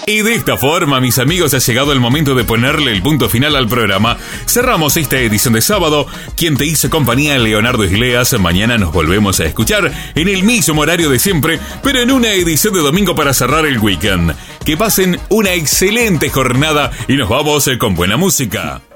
Y de esta forma, mis amigos, ha llegado el momento de ponerle el punto final al programa. Cerramos esta edición de sábado. Quien te hizo compañía, Leonardo Isleas. Mañana nos volvemos a escuchar en el mismo horario de siempre, pero en una edición de domingo para cerrar el weekend. Que pasen una excelente jornada y nos vamos con buena música.